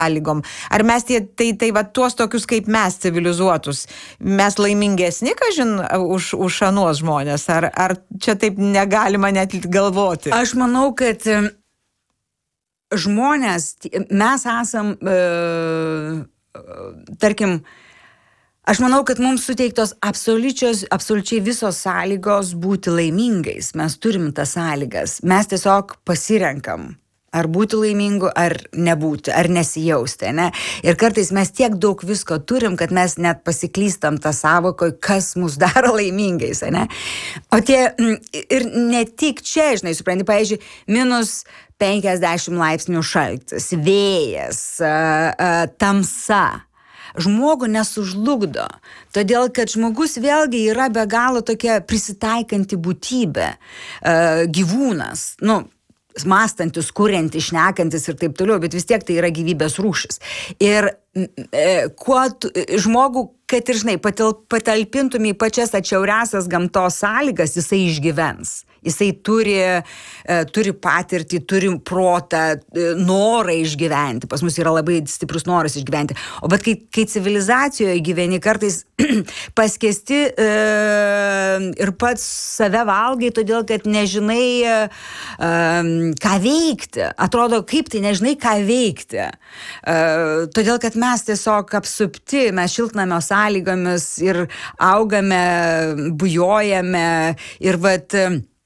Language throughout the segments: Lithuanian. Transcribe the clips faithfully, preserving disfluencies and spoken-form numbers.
sąlygom. Ar mes tie, tai, tai va, tuos tokius kaip mes civilizuotus, mes laimingesni, kažin, už, už anuos žmonės? Ar, ar čia taip negalima net galvoti? Aš manau, kad žmonės, mes esam, e, tarkim, aš manau, kad mums suteiktos absoliučiai visos sąlygos būti laimingais. Mes turim tas sąlygas. Mes tiesiog pasirenkam. Ar būti laimingu, ar nebūti, ar nesijausti, ne? Ir kartais mes tiek daug visko turim, kad mes net pasiklystam tą sąvoką, kas mus daro laimingais, ne? O tie, ir ne tik čia, žinai, supranti, pavyzdžiui, minus penkiasdešimt laipsnių šaltis, vėjas, tamsa. Žmogų nesužlugdo, todėl kad žmogus vėlgi yra be galo tokia prisitaikanti būtybė, gyvūnas, nu, mąstantis, kuriantis, šnekantis ir taip toliau, bet vis tiek tai yra gyvybės rūšis. Ir e, kuo tu, žmogų, kad ir, žinai, patal, patalpintum į pačias atšiauriausias gamtos sąlygas, jisai išgyvens. Jisai turi, e, turi patirtį, turi protą, e, norą išgyventi. Pas mus yra labai stiprus noras išgyventi. O bet kai, kai civilizacijoje gyveni, kartais paskesti e, ir pats save valgai, todėl kad nežinai, e, ką veikti. Atrodo, kaip tai nežinai, ką veikti. E, todėl, kad mes tiesiog apsupti, mes šiltnamio sąlygomis ir augame, bujojame ir vat...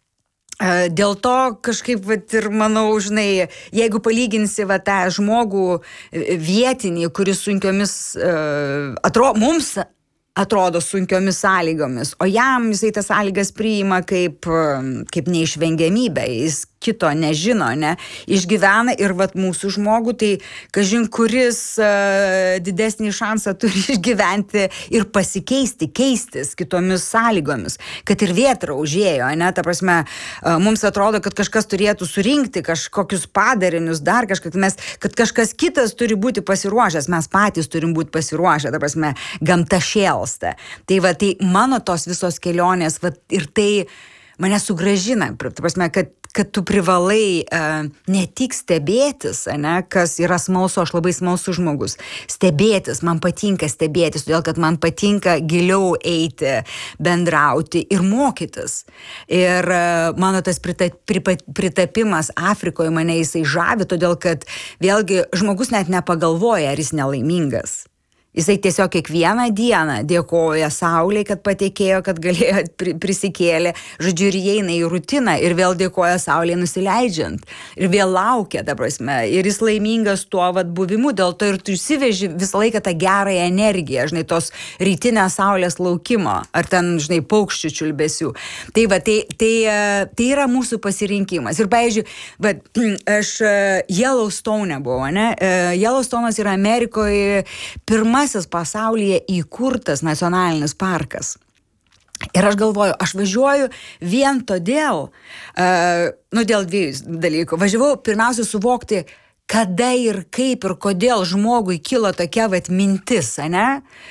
Dėl to kažkaip, vat, ir manau, žinai, jeigu palyginsi va, tą žmogų vietinį, kuris sunkiomis, atro, mums atrodo sunkiomis sąlygomis, o jam jisai tas sąlygas priima kaip, kaip neišvengiamybę, jis kito nežino, ne, išgyvena ir vat mūsų žmogų, tai kažin kuris uh, didesnį šansą turi išgyventi ir pasikeisti, keistis kitomis sąlygomis, kad ir vėtra užėjo, ne, ta prasme, uh, mums atrodo, kad kažkas turėtų surinkti kažkokius padarinius, dar kažkas, mes, kad kažkas kitas turi būti pasiruošęs, mes patys turim būti pasiruošę, ta prasme, gamta šėlsta. Tai va, tai mano tos visos kelionės, va, ir tai mane sugrąžina, ta prasme, kad kad tu privalai uh, ne tik stebėtis, ne, kas yra smalsu, aš labai smalsus žmogus, stebėtis, man patinka stebėtis, todėl kad man patinka giliau eiti, bendrauti ir mokytis. Ir uh, mano tas prita, pripa, pritapimas Afrikoje mane jisai žavi, todėl kad vėlgi žmogus net nepagalvoja, ar jis nelaimingas. Jisai tiesiog kiekvieną dieną dėkoja Saulei, kad patekėjo, kad galėjo prisikėlė, žodžiu, ir įeina į rutiną ir vėl dėkoja Saulei nusileidžiant. Ir vėl laukia, ta prasme. Ir jis laimingas tuo vat buvimu, dėl to ir tu įsiveži visą laiką tą gerąją energiją, žinai, tos rytinės Saulės laukimo, ar ten, žinai, paukščių čiulbesių. Tai va, tai, tai, tai yra mūsų pasirinkimas. Ir, pavyzdžiui, va, aš Yellowstone buvau, ne? Yellowstone'as yra Amerikoje pirma pasaulyje įkurtas nacionalinis parkas. Ir aš galvoju, aš važiuoju vien todėl, uh, nu dėl dviejų dalykų. Važiavau pirmiausia suvokti, kada ir kaip ir kodėl žmogui kilo tokia vat mintis, ne?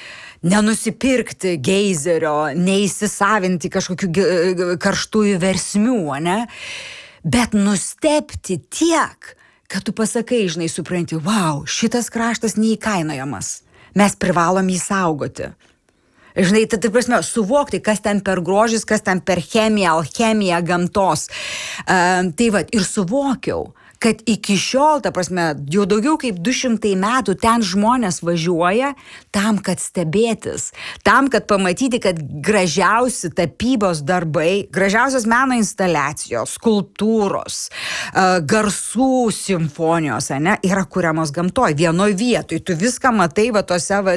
Nenusipirkti geizerio, neįsisavinti kažkokių karštųjų versmių, ne? Bet nustebti tiek, kad tu pasakai, žinai, supranti, wow, šitas kraštas neįkainojamas. Mes privalom jį saugoti. Žinai, tai, tai prasme, suvokti, kas ten per grožis, kas ten per chemiją, alchemiją gamtos. Uh, tai va, ir suvokiau, kad iki šiol, ta prasme, jau daugiau kaip du šimtai metų ten žmonės važiuoja tam, kad stebėtis, tam, kad pamatyti, kad gražiausi tapybos darbai, gražiausios meno instaliacijos, skulptūros, garsų simfonijos, ne, yra kuriamos gamtoj, vienoj vietoj. Tu viską matai, va, tose, va,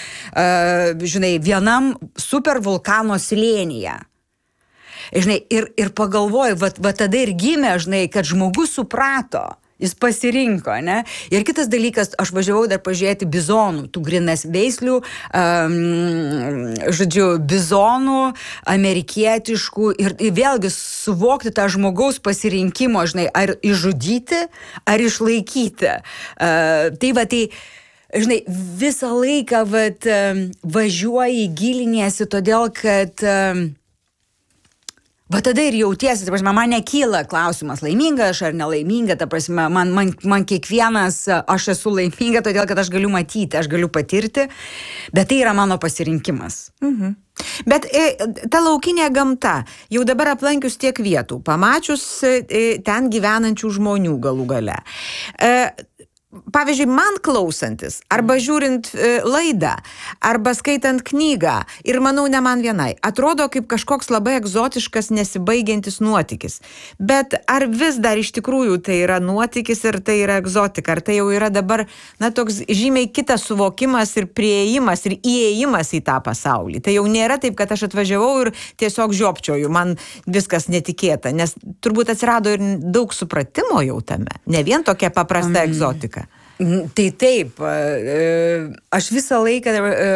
žinai, vienam super vulkano slėnyje. Žinai, ir, ir pagalvoju, va, va tada ir gimė, žinai, kad žmogus suprato, jis pasirinko, ne? Ir kitas dalykas, aš važiavau dar pažiūrėti bizonų, tų grinas veislių, um, žodžiu, bizonų, amerikietiškų, ir, ir vėlgi suvokti tą žmogaus pasirinkimo, žinai, ar išžudyti, ar išlaikyti. Uh, tai va, tai... Žinai, visą laiką vat, važiuoji, giliniesi, todėl kad... Va tada ir jautiesi, ta prasme, man nekyla klausimas, laiminga aš ar nelaiminga, ta prasme, man, man, man kiekvienas, aš esu laiminga, todėl kad aš galiu matyti, aš galiu patirti, bet tai yra mano pasirinkimas. Mhm. Bet e, ta laukinė gamta, jau dabar aplankius tiek vietų, pamačius e, ten gyvenančių žmonių galų gale. E, Pavyzdžiui, man klausantis, arba žiūrint e, laidą, arba skaitant knygą, ir manau, ne man vienai, atrodo kaip kažkoks labai egzotiškas nesibaigiantis nuotykis. Bet ar vis dar iš tikrųjų tai yra nuotykis ir tai yra egzotika? Ar tai jau yra dabar, na, toks žymiai kitas suvokimas ir priėjimas ir įėjimas į tą pasaulį? Tai jau nėra taip, kad aš atvažiavau ir tiesiog žiopčioju, man viskas netikėta, nes turbūt atsirado ir daug supratimo jau tame, ne vien tokia paprasta um. egzotika. Tai taip, aš visą laiką,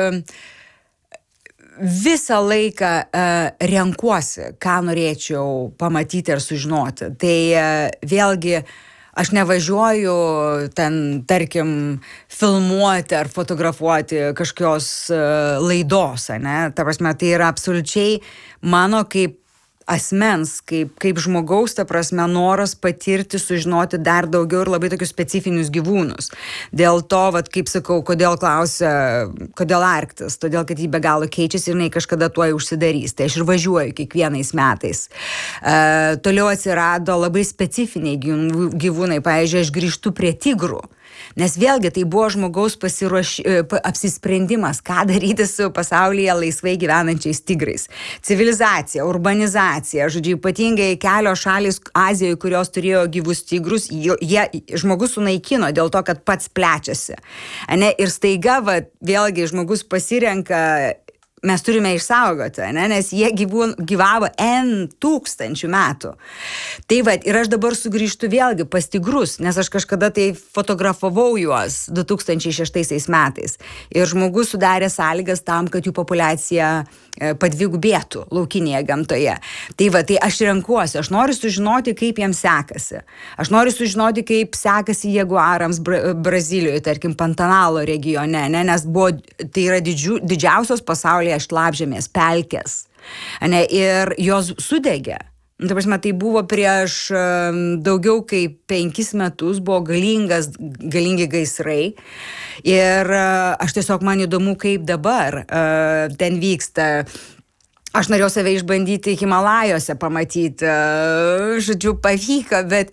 visą laiką renkuosi, ką norėčiau pamatyti ir sužinoti. Tai vėlgi aš nevažiuoju ten, tarkim, filmuoti ar fotografuoti kažkokios laidos, ne? Ta prasme, tai yra absoliučiai mano kaip asmens, kaip, kaip žmogaus, ta prasme, noras patirti, sužinoti dar daugiau ir labai tokius specifinius gyvūnus. Dėl to, vat, kaip sakau, kodėl klausia, kodėl Arktis, todėl, kad jį be galo keičiasi ir jinai kažkada tuoj užsidarys. Tai aš ir važiuoju kiekvienais metais. Uh, toliau atsirado labai specifiniai gyvūnai. Pavyzdžiui, aš grįžtu prie tigrų. Nes vėlgi tai buvo žmogaus pasiruoš... apsisprendimas, ką daryti su pasaulyje laisvai gyvenančiais tigrais. Civilizacija, urbanizacija, žodžiu, ypatingai kelios šalys Azijoje, kurios turėjo gyvus tigrus, jie, žmogus sunaikino dėl to, kad pats plečiasi. Ne? Ir staiga, va, vėlgi, žmogus pasirenka, mes turime išsaugoti, ne? Nes jie gyvūn, gyvavo N tūkstančių metų. Tai va, ir aš dabar sugrįžtu vėlgi pas tigrus, nes aš kažkada tai fotografavau juos du tūkstančiai šeštaisiais metais. Ir žmogus sudarė sąlygas tam, kad jų populiacija padvigubėtų laukinėje gamtoje. Tai va, tai aš renkuosi, aš noriu sužinoti, kaip jiems sekasi. Aš noriu sužinoti, kaip sekasi jaguarams Bra- Brazilijoje, tarkim, Pantanalo regione, ne? Nes buvo, tai yra didžiu, didžiausios pasaulyje šlapžemės, pelkės, ne? Ir jos sudegė. Ta prasme, tai buvo prieš um, daugiau kaip penkis metus, buvo galingas, galingi gaisrai. Ir uh, aš tiesiog man įdomu, kaip dabar uh, ten vyksta. Aš norėjau save išbandyti Himalajose, pamatyti, uh, žodžiu, pavyko, bet,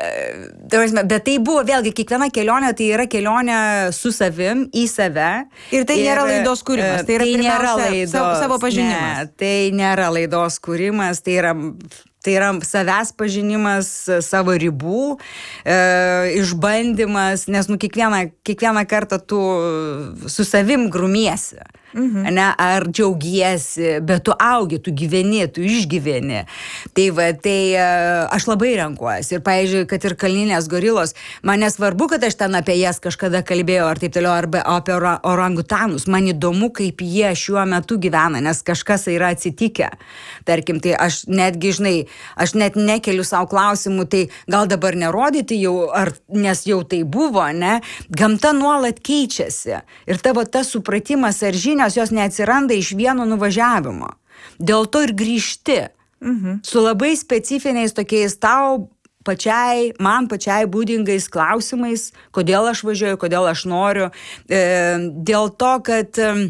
uh, bet tai buvo vėlgi kiekviena kelionė, tai yra kelionė su savim, į save. Ir tai ir, nėra laidos kūrimas, tai yra, tai nėra laidos, savo, savo pažinimas. Ne, tai nėra laidos kūrimas, tai yra... Tai yra savęs pažinimas, savo ribų, e, išbandymas, nes nu, kiekvieną, kiekvieną kartą tu su savim grumiesi. Mhm. Ne, ar džiaugiesi, bet tu augi, tu gyveni, tu išgyveni. Tai va, tai aš labai renkuosi. Ir, pavyzdžiui, kad ir kalninės gorilos, man nesvarbu, kad aš ten apie jas kažkada kalbėjau, ar taip toliau, arba apie orangutanus. Man įdomu, kaip jie šiuo metu gyvena, nes kažkas yra atsitikę. Tarkim, tai aš netgi, žinai, aš net nekeliu savo klausimų, tai gal dabar nerodyti jau, ar, nes jau tai buvo, ne? Gamta nuolat keičiasi. Ir tavo tas supratimas ar žinia, nes jos neatsiranda iš vieno nuvažiavimo. Dėl to ir grįžti. Mhm. Su labai specifiniais tokiais tau pačiai, man pačiai būdingais klausimais, kodėl aš važiuoju, kodėl aš noriu. E, dėl to, kad... E,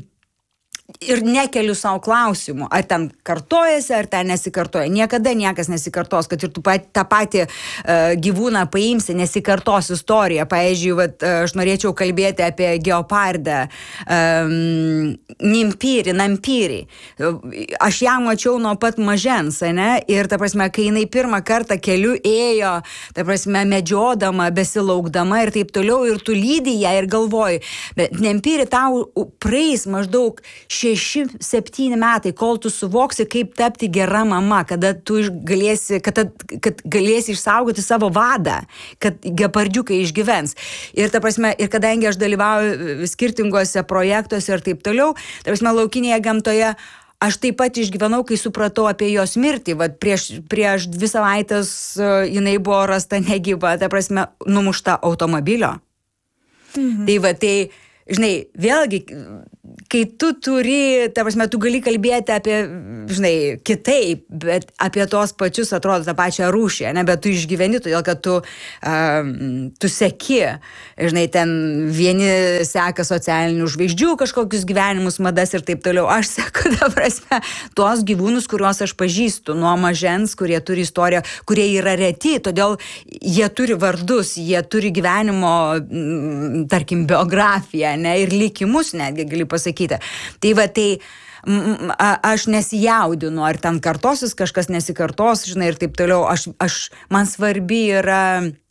ir nekeliu savo klausimų, ar ten kartojasi, ar ten nesikartoja. Niekada niekas nesikartos, kad ir tu pat, tą patį uh, gyvūną paimsi, nesikartos istorija. Pavyzdžiui, vat, aš norėčiau kalbėti apie geopardą um, Nimpyrį, Nampyrį. Aš ją mačiau nuo pat mažens, ne? Ir, ta prasme, kai jinai pirmą kartą keliu ėjo, ta prasme, medžiodama, besilaukdama ir taip toliau, ir tu lydi ją ir galvoji, bet Nampyrį tau praeis maždaug šeši, septyni metai, kol tu suvoksi, kaip tapti gera mama, kada tu galėsi, kad, kad galėsi išsaugoti savo vadą, kad gepardiukai išgyvens. Ir, ta prasme, ir kadangi aš dalyvauju skirtingose projektuose ir taip toliau, ta prasme, laukinėje gamtoje, aš taip pat išgyvenau, kai supratau apie jos mirtį. Vat prieš, prieš dvi savaitės jinai buvo rasta negyva, ta prasme, numušta automobilio. Mhm. Tai va, tai žinai, vėlgi, kai tu turi, ta prasme, tu gali kalbėti apie, žinai, kitaip, bet apie tos pačius, atrodo, tą pačią rūšį, ne, bet tu išgyveni, todėl kad tu, um, tu seki, žinai, ten vieni seka socialinių žvaigždžių kažkokius gyvenimus, madas ir taip toliau. Aš seku, ta prasme, tuos gyvūnus, kuriuos aš pažįstu nuo mažens, kurie turi istoriją, kurie yra reti, todėl jie turi vardus, jie turi gyvenimo, tarkim, biografiją, ne, ir likimus netgi gali pasakyti. Tai va, tai m, a, aš nesijaudinu, ar ten kartosis kažkas nesikartos, žinai, ir taip toliau. Aš, aš, man svarbi yra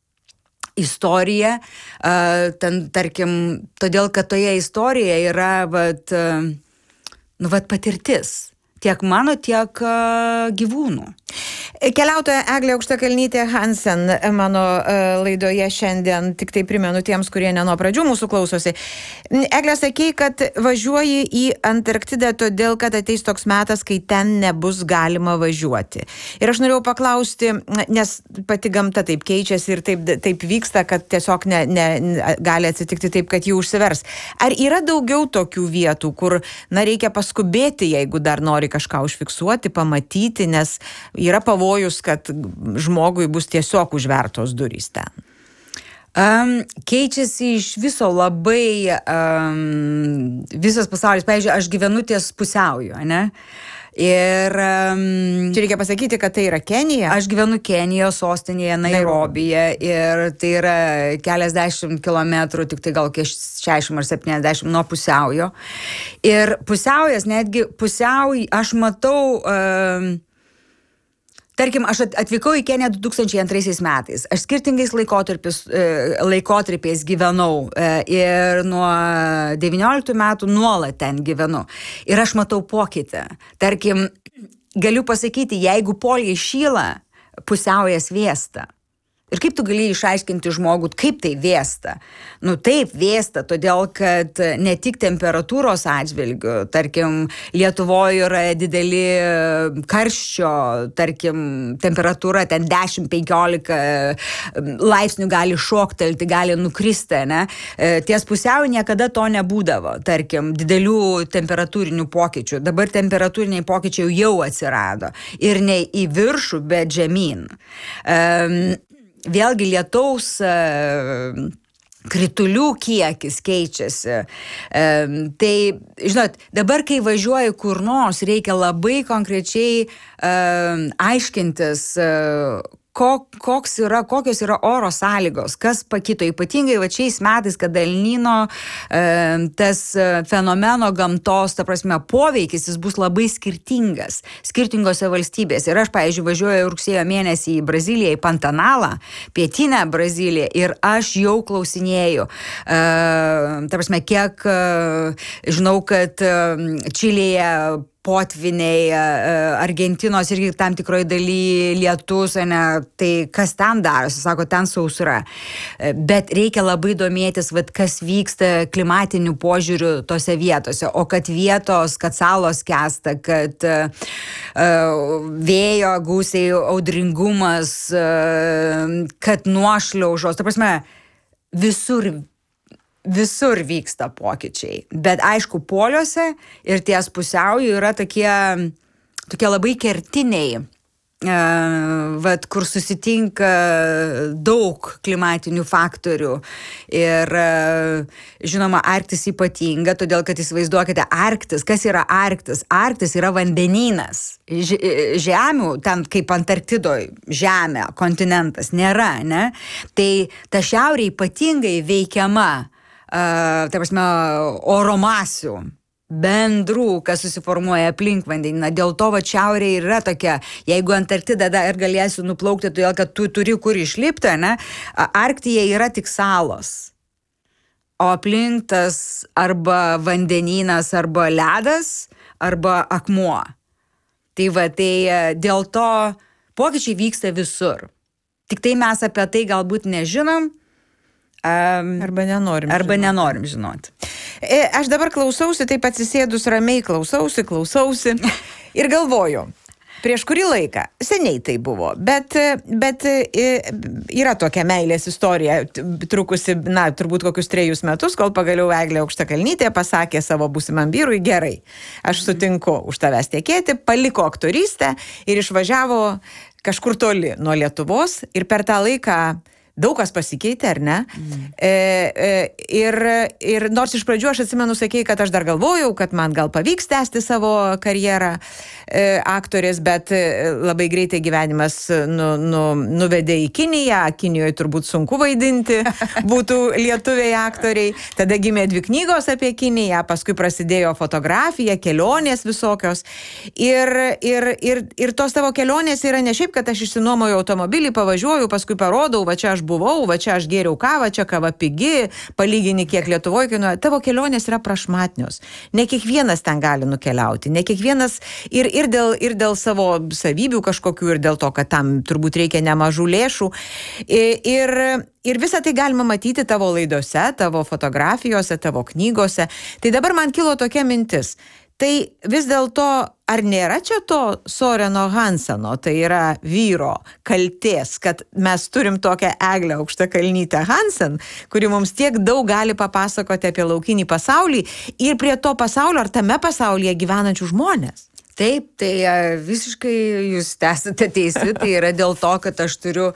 istorija, a, ten, tarkim, todėl, kad toje istorijoje yra, vat, a, nu, vat patirtis. Tiek mano, tiek uh, gyvūnų. Keliautoja Eglė Aukštakalnytė Hansen mano uh, laidoje šiandien, tik tai primenu tiems, kurie ne nuo pradžių mūsų klausosi. Eglė, sakei, kad važiuoji į Antarktidą todėl, kad ateis toks metas, kai ten nebus galima važiuoti. Ir aš norėjau paklausti, nes pati gamta taip keičiasi ir taip, taip vyksta, kad tiesiog ne, ne, gali atsitikti taip, kad jį užsivers. Ar yra daugiau tokių vietų, kur, na, reikia paskubėti, jeigu dar nori kažką užfiksuoti, pamatyti, nes yra pavojus, kad žmogui bus tiesiog užvertos durys ten? Um, keičiasi iš viso labai um, visas pasaulis. Pavyzdžiui, aš gyvenu ties pusiauju, ne? Ir um, čia reikia pasakyti, kad tai yra Kenija. Aš gyvenu Kenijos sostinėje Nairobije ir tai yra keliasdešimt kilometrų, tik tai gal šešiasdešimt ar septyniasdešimt nuo pusiaujo. Ir pusiaujas, netgi pusiauj, aš matau, um, tarkim, aš atvykau į Keniją du tūkstančiai antraisiais metais. Aš skirtingais laikotarpiais gyvenau ir nuo devynioliktų metų nuolat ten gyvenu. Ir aš matau pokytį. Tarkim, galiu pasakyti, jeigu poliai šyla, pusiaujas vėsta. Ir kaip tu gali išaiškinti žmogų, kaip tai vėsta? Nu taip vėsta, todėl kad ne tik temperatūros atžvilgių, tarkim, Lietuvoje yra dideli karščio, tarkim, temperatūra ten dešimt penkiolika laipsnių gali šoktelti, gali nukristi, ne? Ties pusiaujo niekada to nebūdavo, tarkim, didelių temperatūrinių pokyčių. Dabar temperatūriniai pokyčiai jau atsirado. Ir ne į viršų, bet žemyn. Um, Vėlgi lietaus kritulių kiekis keičiasi. Tai, žinot, dabar, kai važiuoju kur nors, reikia labai konkrečiai aiškintis, koks yra, kokios yra oro sąlygos, kas pakito, ypatingai va šiais metais, kad El Nino tas fenomeno gamtos, ta prasme, poveikis, jis bus labai skirtingas, skirtingose valstybėse. Ir aš, pavyzdžiui, važiuoju rugsėjo mėnesį į Braziliją, į Pantanalą, pietinę Braziliją, ir aš jau klausinėju, ta prasme, kiek žinau, kad Čilėje potviniai, Argentinos irgi tam tikroje daly lietus, ne, tai kas ten darosi, sako, ten sausra. Bet reikia labai domėtis, vat, kas vyksta klimatinių požiūrių tose vietose, o kad vietos, kad salos kesta, kad uh, vėjo gūsiai, audringumas, uh, kad nuošliaužos, ta prasme, visur Visur vyksta pokyčiai, bet aišku, poliuose ir ties pusiauju yra tokie, tokie labai kertiniai, vat, kur susitinka daug klimatinių faktorių. Ir žinoma, Arktis ypatinga, todėl kad įsivaizduokite, Arktis, kas yra Arktis? Arktis yra vandenynas. Žemių, ten kaip Antarktidoj, žemė, kontinentas nėra, ne? Tai ta šiaurė ypatingai veikiama, Uh, tai prasme, oro masių bendrų, kas susiformuoja aplink vandenyną. Dėl to va šiaurė yra tokia, jeigu Antarktida ir galėsiu nuplaukti, todėl kad tu turi kur išlipti, ne? Arktyje yra tik salos, o aplink tas arba vandenynas, arba ledas, arba akmuo. Tai va, tai dėl to pokyčiai vyksta visur. Tik tai mes apie tai galbūt nežinom, Um, arba nenorim arba žinoti. nenorim žinoti. E, aš dabar klausausi, taip atsisėdus ramiai klausausi, klausausi ir galvoju, Prieš kurį laiką, seniai tai buvo, bet, bet yra tokia meilės istorija, trukusi, na, turbūt kokius trejus metus, kol pagaliau Eglė Aukštakalnytė pasakė savo būsimam vyrui, gerai, aš sutinku už tavęs tekėti, paliko aktorystę ir išvažiavo kažkur toli nuo Lietuvos ir per tą laiką daug kas pasikeitė, ar ne? Mm. E, e, ir, ir nors iš pradžių aš atsimenu, sakei, kad aš dar galvojau, kad man gal pavyks tęsti savo karjerą e, aktorės, bet labai greitai gyvenimas nu, nu, nuvedė į Kiniją. Kinijoje turbūt sunku vaidinti, būtų lietuviai aktoriai. Tada gimė dvi knygos apie Kiniją, paskui prasidėjo fotografija, kelionės visokios. Ir, ir, ir, ir tos tavo kelionės yra ne šiaip, kad aš išsinuomoju automobilį, pavažiuoju, paskui parodau, va čia aš buvau, va čia aš gėriau kavą, čia kava pigi, palygini kiek Lietuvoje kainuoja. Tavo kelionės yra prašmatnios. Ne kiekvienas ten gali nukeliauti, ne kiekvienas ir, ir, dėl, ir dėl savo savybių kažkokių, ir dėl to, kad tam turbūt reikia nemažų lėšų. Ir, ir visą tai galima matyti tavo laidose, tavo fotografijose, tavo knygose. Tai dabar man kilo tokia mintis. Tai vis dėlto, ar nėra čia to Soreno Hanseno, tai yra vyro kaltės, kad mes turim tokią Eglę Aukštakalnytę Hansen, kuri mums tiek daug gali papasakoti apie laukinį pasaulį ir prie to pasaulio ar tame pasaulyje gyvenančių žmonės? Taip, tai visiškai jūs esate teisi, tai yra dėl to, kad aš turiu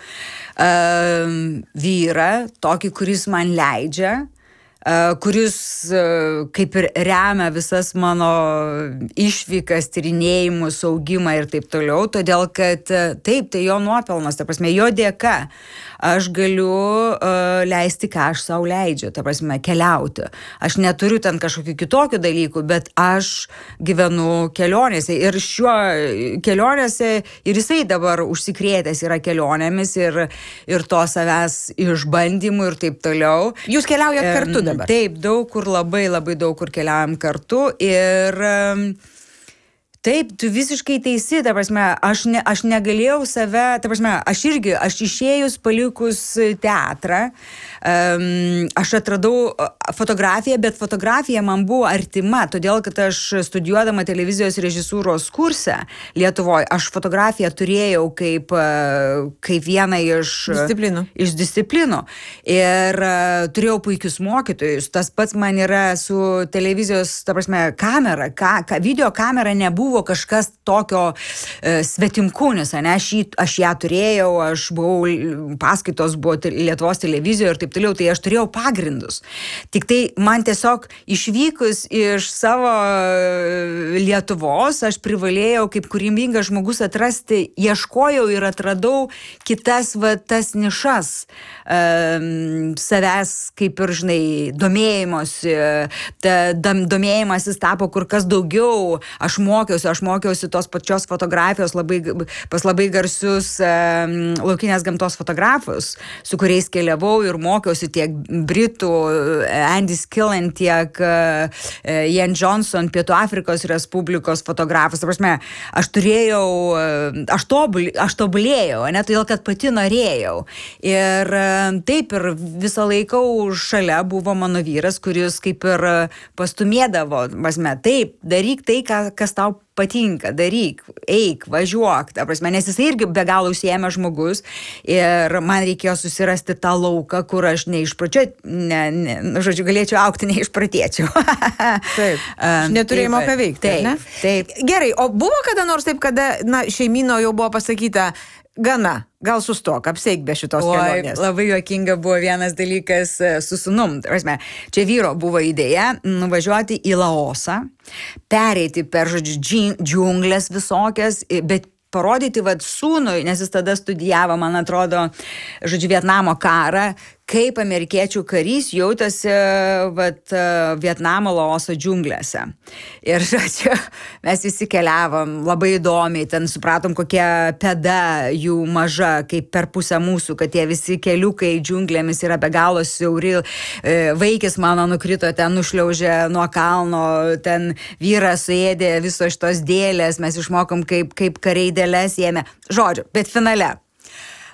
uh, vyrą, tokį, kuris man leidžia, Uh, kuris uh, kaip ir remia visas mano išvykas, tyrinėjimus, augimą ir taip toliau, todėl kad uh, taip, tai jo nuopelnas, ta prasme, jo dėka aš galiu uh, leisti, ką aš savo leidžiu, ta prasme, keliauti. Aš neturiu ten kažkokių kitokių dalykų, bet aš gyvenu kelionėse ir šiuo kelionėse ir jisai dabar užsikrėtęs yra kelionėmis ir, ir to savęs išbandymų ir taip toliau. Jūs keliaujat um, kartu dabar? Taip, daug kur, labai labai daug kur keliaujam kartu ir um, taip, tu visiškai teisi, ta prasme, aš, ne, aš negalėjau save, ta prasme, aš irgi, aš išėjus palikus teatrą, um, aš atradau fotografiją, bet fotografija man buvo artima, todėl, kad aš studijuodama televizijos režisūros kursą Lietuvoje, aš fotografiją turėjau kaip, kaip vieną iš disciplinų. Iš disciplinų. Ir uh, turėjau puikius mokytojus. Tas pats man yra su televizijos, ta prasme, kamera, ka, ka, video kamera nebuvo buvo kažkas tokio e, svetimkūnis, ne? Aš, jį, aš ją turėjau, aš buvau, paskaitos buvo te, Lietuvos televizijoje ir taip toliau, tai aš turėjau pagrindus. Tik tai man tiesiog išvykus iš savo Lietuvos, aš privalėjau kaip kūrybingas žmogus atrasti, ieškojau ir atradau kitas va, tas nišas e, savęs, kaip ir, žinai, domėjimosi, ta, dam, domėjimasis tapo kur kas daugiau, aš mokiausi, aš mokiausi tos pačios fotografijos labai, pas labai garsius um, laukinės gamtos fotografus, su kuriais keliavau ir mokiausi tiek Britų, Andy Skillen, tiek uh, Ian Johnson, Pietų Afrikos Respublikos fotografus. Ta prasme, aš turėjau, aš, tobul, aš tobulėjau, ne, todėl, kad pati norėjau. Ir uh, taip, ir visą laiką už šalia buvo mano vyras, kuris kaip ir pastumėdavo, prasme, taip, daryk tai, ką, kas tau patinka, daryk, eik, važiuok, ta prasme, nes jisai irgi be galo užsiėmė žmogus ir man reikėjo susirasti tą lauką, kur aš neišpračiau, ne, ne, žodžiu, galėčiau augti, neišpratėčiau. Taip, neturėjimo ką veikti, taip, ne? Taip. Gerai, o buvo kada nors taip, kada, na, šeimino jau buvo pasakyta, gana, gal sustok, apseik be šitos Oi, kelionės. Labai juokinga buvo vienas dalykas su sūnum. Čia vyro buvo idėja nuvažiuoti į Laosą, pereiti per, žodžiu, džiunglės visokias, bet parodyti vat sūnui, nes jis tada studijavo, man atrodo, žodžiu, Vietnamo karą, kaip amerikiečių karys jautėsi vat, Vietnamo Laoso džiunglėse. Ir, žodžiu, mes visi keliavom labai įdomiai, ten supratom, kokia pėda jų maža, kaip per pusę mūsų, kad tie visi keliukai džiunglėmis yra be galo siauri. Vaikis mano nukrito, ten nušliaužė nuo kalno, ten vyras suėdė visos šitos dėlės, mes išmokom, kaip, kaip kariai dėlės ėmė. Žodžiu, bet finale.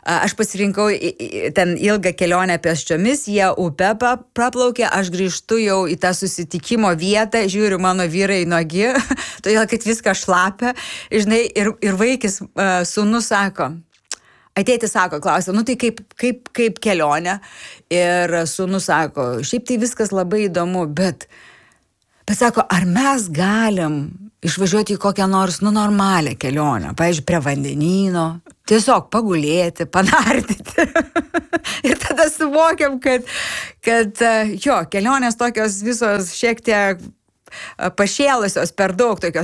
Aš pasirinkau ten ilgą kelionę pėsčiomis, jie upę praplaukė, aš grįžtu jau į tą susitikimo vietą, žiūriu, mano vyrai nuogi, todėl, kad viską šlapia, žinai, ir, ir vaikis sūnus sako, atėti sako, klausia, nu tai kaip, kaip, kaip kelionė, ir sūnus sako, šiaip tai viskas labai įdomu, bet, bet sako, ar mes galim išvažiuoti į kokią nors, nu, normalią kelionę, pavyzdžiui, prie vandenyno, tiesiog pagulėti, panardyti. Ir tada suvokiam, kad, kad jo, kelionės tokios visos šiek tiek pašėlusios, per daug tokios